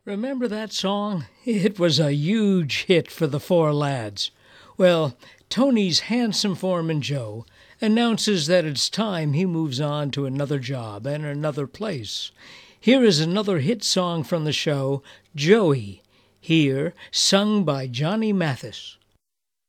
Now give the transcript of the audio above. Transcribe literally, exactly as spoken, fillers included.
Remember that song? It was a huge hit for the four lads. Well, Tony's handsome foreman Joe announces that it's time he moves on to another job and another place. Here is another hit song from the show, Joey, here sung by Johnny Mathis.